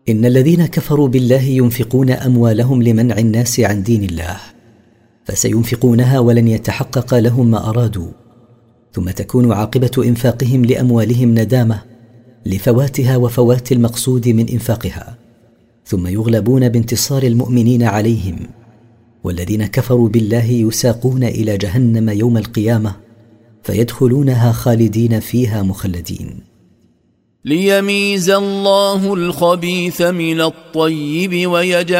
إن الذين كفروا بالله ينفقون أموالهم لمنع الناس عن دين الله، فسينفقونها ولن يتحقق لهم ما أرادوا، ثم تكون عاقبة إنفاقهم لأموالهم ندامة لفواتها وفوات المقصود من إنفاقها، ثم يغلبون بانتصار المؤمنين عليهم، والذين كفروا بالله يساقون إلى جهنم يوم القيامة فيدخلونها خالدين فيها مخلدين. ليميز الله الخبيث من الطيب ويجعل